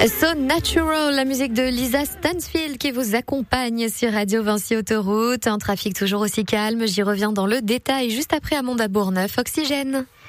So Natural, la musique de Lisa Stansfield qui vous accompagne sur Radio Vinci Autoroute. Un trafic toujours aussi calme, j'y reviens dans le détail juste après Amanda Bourneuf, Oxygène.